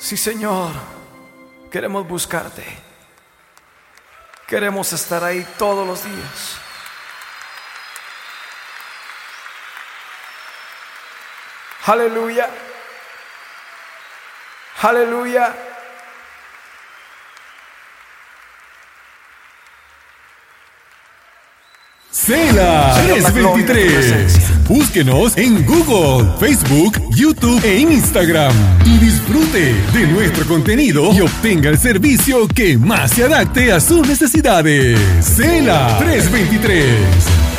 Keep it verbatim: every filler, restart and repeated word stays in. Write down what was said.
Sí, Señor, queremos buscarte. Queremos estar ahí todos los días. Aleluya. Aleluya. Cela trescientos veintitrés. Búsquenos en Google, Facebook, YouTube e Instagram y disfrute de nuestro contenido y obtenga el servicio que más se adapte a sus necesidades. Cela trescientos veintitrés.